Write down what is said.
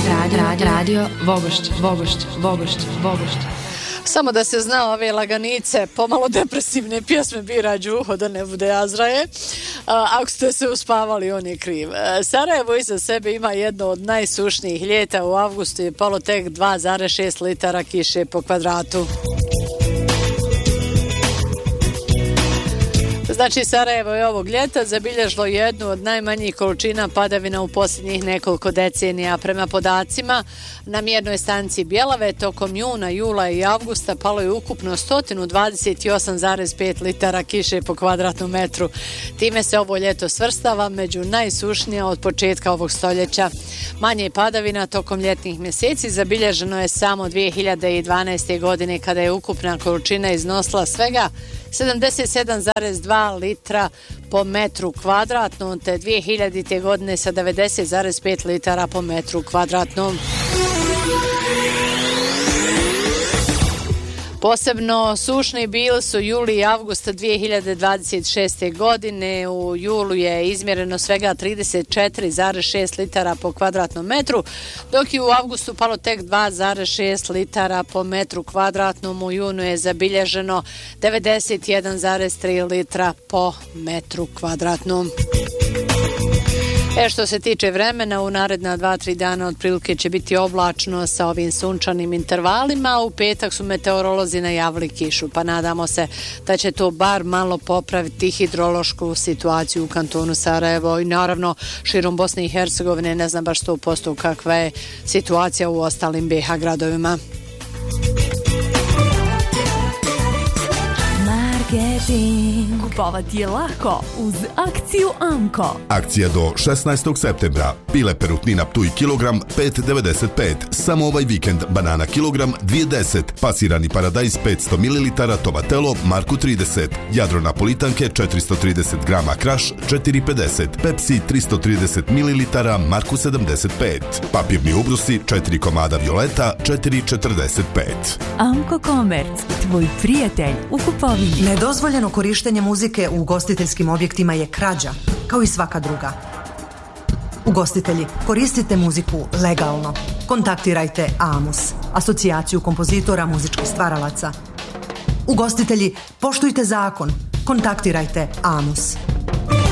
Radio Vogošće. Samo da se zna, ove laganice, pomalo depresivne pjesme bira Đuho da ne bude Azraje. Ako ste se uspavali, on je kriv. Sarajevo iza sebe ima jedno od najsušnijih ljeta. U avgustu je palo tek 2,6 litara kiše po kvadratu. Znači, Sarajevo je ovog ljeta zabilježilo jednu od najmanjih količina padavina u posljednjih nekoliko decenija. Prema podacima na mjernoj stanici Bjelave tokom juna, jula i avgusta palo je ukupno 128,5 litara kiše po kvadratnom metru. Time se ovo ljeto svrstava među najsušnija od početka ovog stoljeća. Manje padavina tokom ljetnih mjeseci zabilježeno je samo 2012. godine kada je ukupna količina iznosila svega 77,2 litra po metru kvadratnom, te 2000. godine sa 90,5 litara po metru kvadratnom. Posebno sušni bili su juli i avgusta 2026. godine. U julu je izmjereno svega 34,6 litara po kvadratnom metru, dok je u avgustu palo tek 2,6 litara po metru kvadratnom. U junu je zabilježeno 91,3 litra po metru kvadratnom. Što se tiče vremena, u naredna 2-3 dana otprilike će biti oblačno sa ovim sunčanim intervalima. U petak su meteorolozi najavili kišu, pa nadamo se da će to bar malo popraviti hidrološku situaciju u kantonu Sarajevo i naravno širom Bosne i Hercegovine. Ne znam baš 100% kakva je situacija u ostalim BiH gradovima. Kupovati je lako uz akciju Amko. Akcija do 16. septembra. Pile perutnina Ptuj kilogram 5,95. Samo ovaj vikend banana kilogram 2,10. Pasirani paradajz 500 ml Tomatelo Marku 30. Jadro napolitanke 430 grama Kraš 4,50. Pepsi 330 ml Marku 75. Papirni ubrusi 4 komada Violeta 4,45. Amko Komerc, tvoj prijatelj u kupovini. Nedozvoljeno korištenje muzike u ugostiteljskim objektima je krađa, kao i svaka druga. Ugostitelji, koristite muziku legalno. Kontaktirajte AMUS, asocijaciju kompozitora muzičkih stvaralaca. Ugostitelji, poštujte zakon. Kontaktirajte AMUS.